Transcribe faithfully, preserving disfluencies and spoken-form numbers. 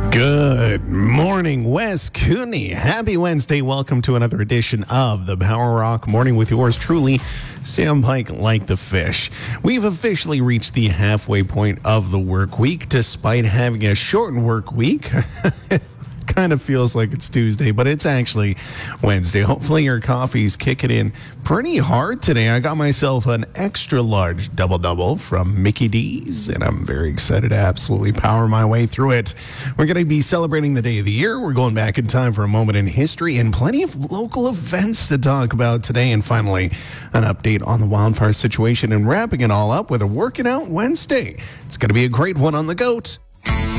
Good morning, West Cooney. Happy Wednesday. Welcome to another edition of the Power Rock Morning with yours truly, Sam Pike, like the fish. We've officially reached the halfway point of the work week, despite having a shortened work week. Kind of feels like it's Tuesday, but it's actually Wednesday. Hopefully your coffee's kicking in pretty hard today. I got myself an extra large double double from Mickey D's, and I'm very excited to absolutely power my way through it. We're going to be celebrating the day of the year. We're going back in time for a moment in history and plenty of local events to talk about today. And finally, an update on the wildfire situation and wrapping it all up with a Working Out Wednesday. It's going to be a great one on the GOAT.